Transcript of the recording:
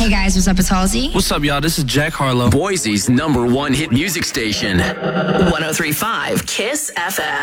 guys, what's up? It's Halsey. What's up, y'all? This is Jack Harlow. Boise's #1 hit music station. 103.5 KISS FM.